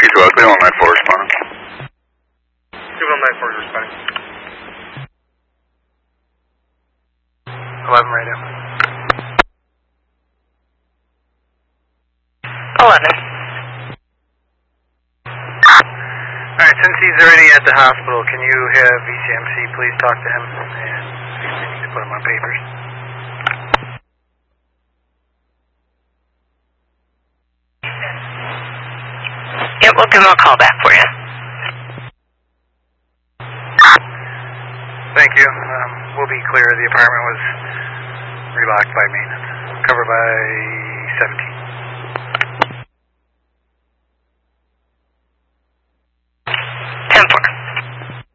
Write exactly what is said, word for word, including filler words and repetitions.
two twelve, Cleveland nine four responding. Cleveland nine four responding. eleven radio. eleven. Alright, since he's already at the hospital, can you have V C M C please talk to him and see if they need to put him on papers? Yeah, we'll give him a call back for you. Thank you. Um, we'll be clear. The apartment was relocked by maintenance. Covered by seventeen.